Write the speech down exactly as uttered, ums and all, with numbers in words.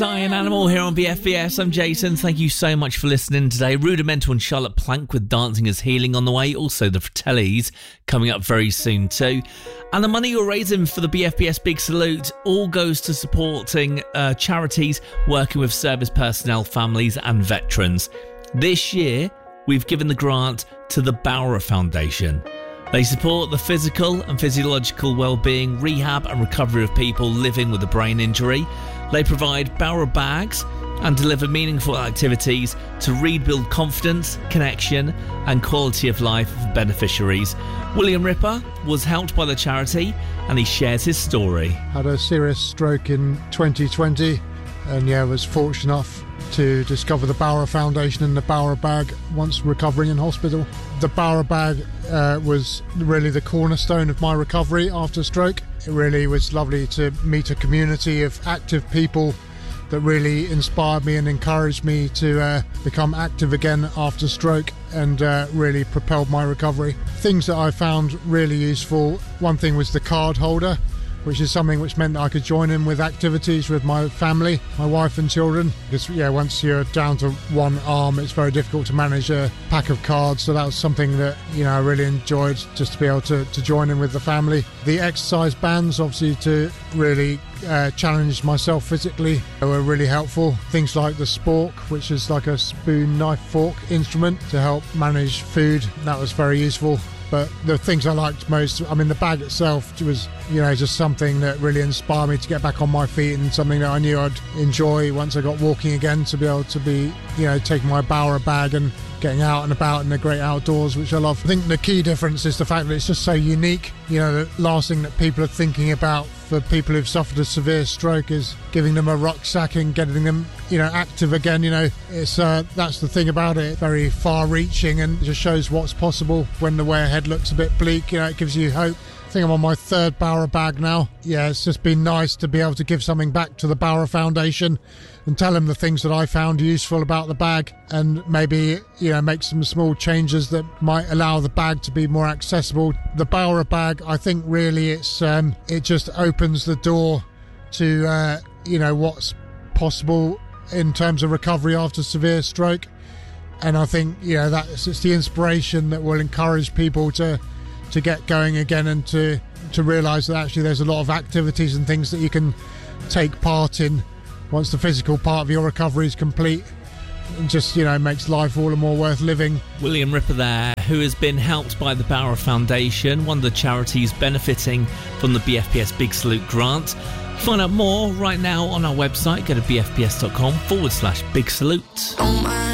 Dying Animal here on B F B S. I'm Jason. Thank you so much for listening today. Rudimental and Charlotte Plank with Dancing is Healing on the way. Also the Fratellis coming up very soon too. And the money you're raising for the B F B S Big Salute all goes to supporting uh, charities working with service personnel, families and veterans. This year, we've given the grant to the Bowra Foundation. They support the physical and physiological well-being, rehab and recovery of people living with a brain injury. They provide Bowra bags and deliver meaningful activities to rebuild confidence, connection and quality of life for beneficiaries. William Ripper was helped by the charity and he shares his story. Had a serious stroke in twenty twenty and yeah, was fortunate enough to discover the Bowra Foundation and the Bowra bag once recovering in hospital. The Bowra bag uh, was really the cornerstone of my recovery after stroke. It really was lovely to meet a community of active people that really inspired me and encouraged me to uh, become active again after stroke and uh, really propelled my recovery. Things that I found really useful, one thing was the card holder, which is something which meant that I could join in with activities with my family, my wife and children. Because yeah, once you're down to one arm, it's very difficult to manage a pack of cards. So that was something that, you know, I really enjoyed, just to be able to, to join in with the family. The exercise bands, obviously, to really uh, challenge myself physically, were really helpful. Things like the spork, which is like a spoon, knife, fork instrument to help manage food. That was very useful. But the things I liked most, I mean, the bag itself was, you know, just something that really inspired me to get back on my feet and something that I knew I'd enjoy once I got walking again, to be able to be, you know, taking my Bowra bag and getting out and about in the great outdoors, which I love. I think the key difference is the fact that it's just so unique. You know, the last thing that people are thinking about for people who've suffered a severe stroke is giving them a rucksack and getting them, you know, active again. You know, it's uh, that's the thing about it. Very far-reaching and just shows what's possible when the way ahead looks a bit bleak. You know, it gives you hope. I think I'm on my third Bowra bag now. Yeah, it's just been nice to be able to give something back to the Bowra Foundation and tell them the things that I found useful about the bag, and maybe, you know, make some small changes that might allow the bag to be more accessible. The Bowra bag, I think really it's um, it just opens the door to, uh, you know, what's possible in terms of recovery after severe stroke. And I think, you know, that's it's the inspiration that will encourage people to to get going again and to to realise that actually there's a lot of activities and things that you can take part in once the physical part of your recovery is complete. It just, you know, makes life all the more worth living. William Ripper there, who has been helped by the Bowra Foundation, one of the charities benefiting from the B F P S Big Salute grant. Find out more right now on our website. Go to bfps.com forward slash Big Salute. Oh my.